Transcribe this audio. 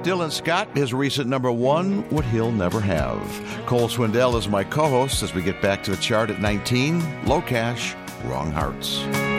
Dylan Scott, his recent number one, What He'll Never Have. Cole Swindell is my co-host as we get back to the chart at 19, Low Cash, Wrong Hearts.